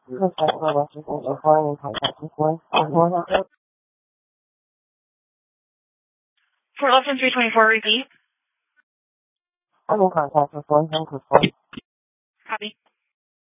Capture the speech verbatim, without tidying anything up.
Looks like we're left with an employee in contact with one. For Lexington three twenty-four, repeat. I'm in contact with one. Thank you for. Copy.